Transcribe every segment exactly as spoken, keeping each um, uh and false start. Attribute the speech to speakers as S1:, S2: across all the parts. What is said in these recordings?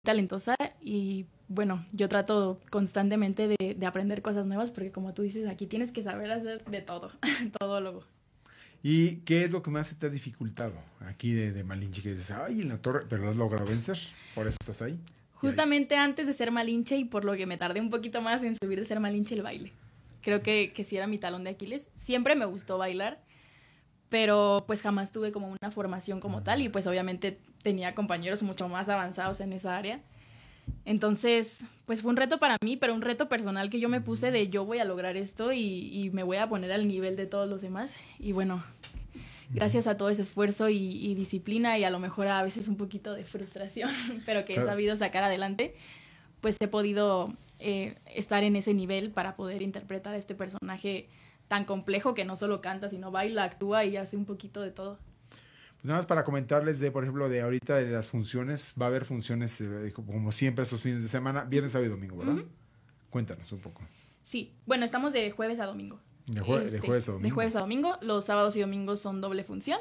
S1: talentosa y bueno, yo trato constantemente de, de aprender cosas nuevas porque como tú dices, aquí tienes que saber hacer de todo, todólogo.
S2: ¿Y qué es lo que más se te ha dificultado aquí de, de Malinche? Que dices, ay, en la torre, pero lo has logrado vencer, por eso estás ahí.
S1: Justamente antes de ser Malinche y por lo que me tardé un poquito más en subir de ser Malinche, el baile. Creo que, que sí era mi talón de Aquiles. Siempre me gustó bailar, pero pues jamás tuve como una formación como tal y pues obviamente tenía compañeros mucho más avanzados en esa área. Entonces, pues fue un reto para mí, pero un reto personal que yo me puse de yo voy a lograr esto y, y me voy a poner al nivel de todos los demás. Y bueno, gracias a todo ese esfuerzo y, y disciplina y a lo mejor a veces un poquito de frustración, pero que he sabido sacar adelante, pues he podido eh, estar en ese nivel para poder interpretar a este personaje tan complejo que no solo canta, sino baila, actúa y hace un poquito de todo.
S2: Pues nada más para comentarles de, por ejemplo, de ahorita de las funciones, va a haber funciones eh, como siempre estos fines de semana, viernes, sábado y domingo, ¿verdad? Uh-huh. Cuéntanos un poco.
S1: Sí, bueno, estamos de jueves a domingo.
S2: De, jue este, de jueves a domingo.
S1: De jueves a domingo, los sábados y domingos son doble función.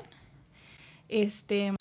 S1: Este,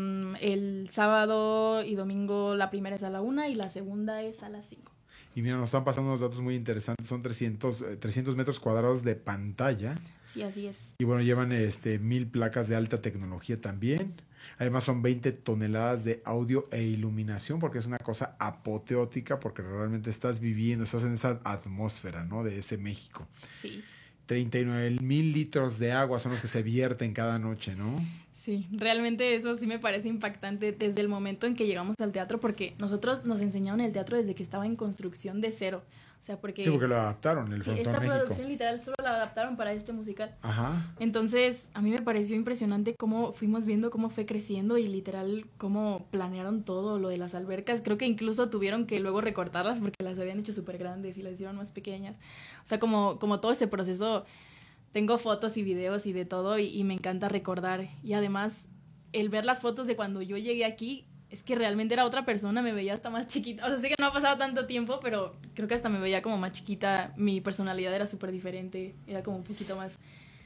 S1: el sábado y domingo la primera es a la una y la segunda es a las cinco.
S2: Y mira, nos están pasando unos datos muy interesantes. Son trescientos metros cuadrados de pantalla.
S1: Sí, así es.
S2: Y bueno, llevan este, mil placas de alta tecnología también. Además son veinte toneladas de audio e iluminación, porque es una cosa apoteótica, porque realmente estás viviendo, estás en esa atmósfera, ¿no? De ese México.
S1: Sí.
S2: treinta y nueve mil litros de agua son los que se vierten cada noche, ¿no?
S1: Sí, realmente eso sí me parece impactante desde el momento en que llegamos al teatro, porque nosotros nos enseñaron el teatro desde que estaba en construcción de cero. O sea, porque...
S2: Sí, porque lo adaptaron, el
S1: sí,
S2: Frontón
S1: esta
S2: México.
S1: producción literal solo la adaptaron para este musical.
S2: Ajá.
S1: Entonces, a mí me pareció impresionante cómo fuimos viendo cómo fue creciendo y literal cómo planearon todo lo de las albercas. Creo que incluso tuvieron que luego recortarlas porque las habían hecho súper grandes y las hicieron más pequeñas. O sea, como, como todo ese proceso... Tengo fotos y videos y de todo y, y me encanta recordar. Y además, el ver las fotos de cuando yo llegué aquí, es que realmente era otra persona, me veía hasta más chiquita. O sea, sé que no ha pasado tanto tiempo, pero creo que hasta me veía como más chiquita. Mi personalidad era súper diferente, era como un poquito más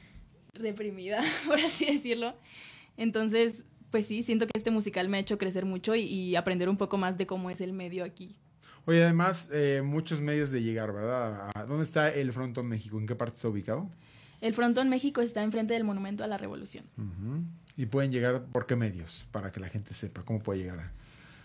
S1: reprimida, por así decirlo. Entonces, pues sí, siento que este musical me ha hecho crecer mucho y, y aprender un poco más de cómo es el medio aquí.
S2: Oye, además, eh, muchos medios de llegar, ¿verdad? ¿Dónde está el Frontón México? ¿En qué parte está ubicado?
S1: El Frontón México está enfrente del Monumento a la Revolución.
S2: Uh-huh. ¿Y pueden llegar por qué medios? Para que la gente sepa. ¿Cómo puede llegar? A...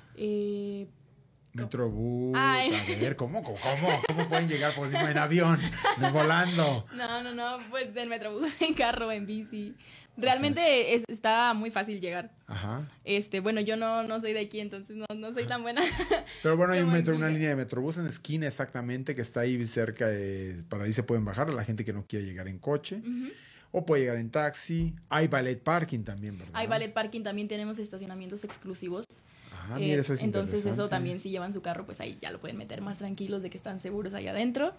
S1: Eh...
S2: Metrobús, Ay. a ver, ¿cómo, cómo, cómo, cómo pueden llegar? Pues en avión, no volando.
S1: No, no, no, pues en Metrobús, en carro, en bici. Realmente es, está muy fácil llegar.
S2: Ajá.
S1: Este, bueno, yo no, no soy de aquí, entonces no, no soy tan buena.
S2: Pero bueno, hay un metro, una línea de Metrobús en esquina exactamente que está ahí cerca de, para ahí se pueden bajar a la gente que no quiere llegar en coche. Uh-huh. O puede llegar en taxi. Hay ballet parking también, ¿verdad?
S1: Hay ballet parking también, tenemos estacionamientos exclusivos.
S2: Ah, mira,
S1: eh,
S2: eso es
S1: entonces eso también si llevan su carro, pues ahí ya lo pueden meter más tranquilos de que están seguros ahí adentro.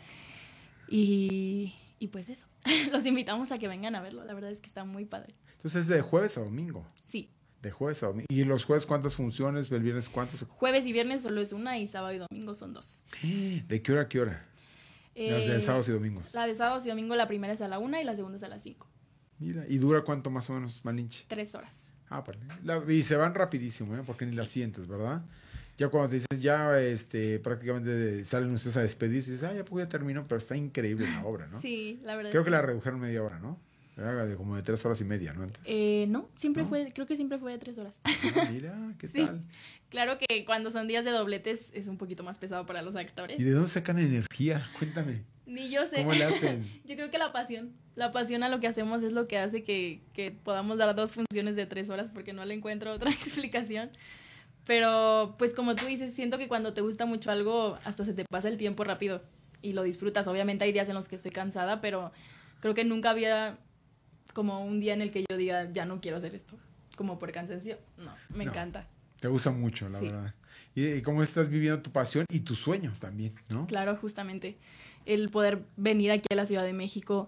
S1: Y, y pues eso, los invitamos a que vengan a verlo, la verdad es que está muy padre.
S2: Entonces es de jueves a domingo.
S1: Sí.
S2: De jueves a domingo. ¿Y los jueves cuántas funciones? ¿El viernes cuántos?
S1: Jueves y viernes solo es una y sábado y domingo son dos.
S2: ¿De qué hora a qué hora? Eh, Las de sábados y domingos.
S1: La de sábados y domingo, la primera es a la una y la segunda es a las cinco.
S2: Mira, ¿y dura cuánto más o menos, Malinche?
S1: Tres horas.
S2: Ah, pues, la, y se van rapidísimo, ¿eh? Porque ni sí. las sientes, ¿verdad? Ya cuando te dices, ya este, prácticamente salen ustedes a despedirse y dices, ah, ya pues ya terminó, pero está increíble la obra, ¿no?
S1: Sí, la verdad.
S2: Creo que la redujeron media hora, ¿no? Era de como de tres horas y media, ¿no? Antes.
S1: Eh, no, siempre ¿No? fue, creo que siempre fue de tres horas.
S2: Ah, mira, ¿qué sí. tal?
S1: Claro que cuando son días de dobletes es un poquito más pesado para los actores.
S2: ¿Y de dónde sacan energía? Cuéntame.
S1: Ni yo sé.
S2: ¿Cómo le hacen?
S1: Yo creo que la pasión. La pasión a lo que hacemos es lo que hace que, que podamos dar dos funciones de tres horas porque no le encuentro otra explicación. Pero, pues como tú dices, siento que cuando te gusta mucho algo, hasta se te pasa el tiempo rápido y lo disfrutas. Obviamente hay días en los que estoy cansada, pero creo que nunca había como un día en el que yo diga, ya no quiero hacer esto, como por cansancio. No, me
S2: no,
S1: encanta.
S2: Te gusta mucho, la
S1: sí.
S2: verdad. Y, y cómo estás viviendo tu pasión y tu sueño también, ¿no?
S1: Claro, justamente. El poder venir aquí a la Ciudad de México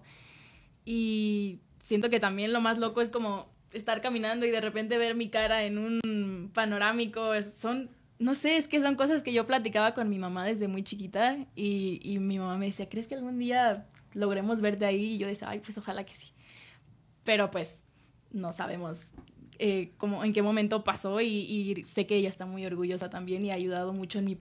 S1: y siento que también lo más loco es como estar caminando y de repente ver mi cara en un panorámico. Son, no sé, es que son cosas que yo platicaba con mi mamá desde muy chiquita y, y mi mamá me decía, ¿crees que algún día logremos verte ahí? Y yo decía, ay, pues ojalá que sí. Pero pues no sabemos eh, como en qué momento pasó y, y sé que ella está muy orgullosa también y ha ayudado mucho en mi